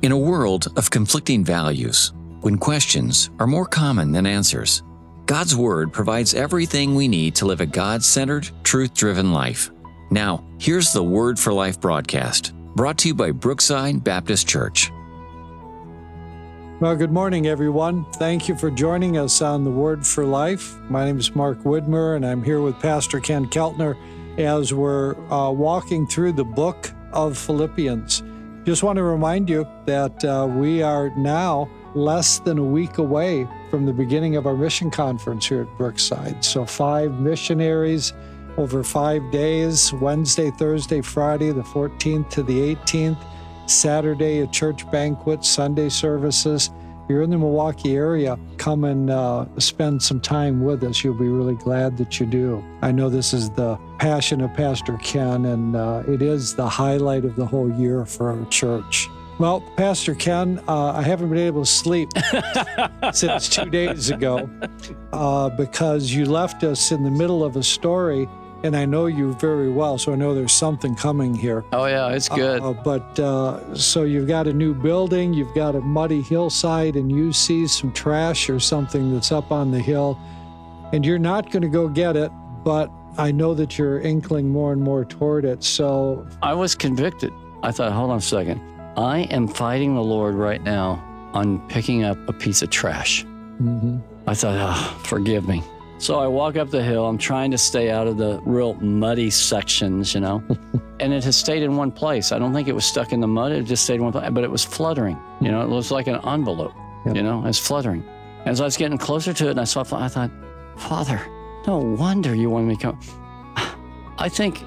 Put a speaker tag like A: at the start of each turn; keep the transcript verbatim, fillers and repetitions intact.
A: In a world of conflicting values, when questions are more common than answers, God's Word provides everything we need to live a God-centered, truth-driven life. Now, here's the Word for Life broadcast, brought to you by Brookside Baptist Church.
B: Well, good morning, everyone. Thank you for joining us on the Word for Life. My name is Mark Widmer, and I'm here with Pastor Ken Keltner as we're uh, walking through the book of Philippians. Just want to remind you that uh, we are now less than a week away from the beginning of our mission conference here at Brookside. So five missionaries over five days, Wednesday, Thursday, Friday, the fourteenth to the eighteenth, Saturday, a church banquet, Sunday services. If you're in the Milwaukee area, come and uh, spend some time with us. You'll be really glad that you do. I know this is the passion of Pastor Ken, and uh, it is the highlight of the whole year for our church. Well, Pastor Ken, uh, I haven't been able to sleep since two days ago uh, because you left us in the middle of a story, and I know you very well, so I know there's something coming here.
C: Oh, yeah, it's good.
B: Uh, but uh, so you've got a new building, you've got a muddy hillside, and you see some trash or something that's up on the hill, and you're not going to go get it, but I know that you're inkling more and more toward it. So
C: I was convicted. I thought, hold on a second. I am fighting the Lord right now on picking up a piece of trash.
B: mm-hmm.
C: I thought, oh, forgive me. So I walk up the hill. I'm trying to stay out of the real muddy sections, you know, and it has stayed in one place. I don't think it was stuck in the mud. It just stayed in one place, but it was fluttering. You know, it was like an envelope,
B: Yep.
C: you know, it's fluttering. As I was getting closer to it, and I saw, I thought, Father, no wonder you wanted me to come. I think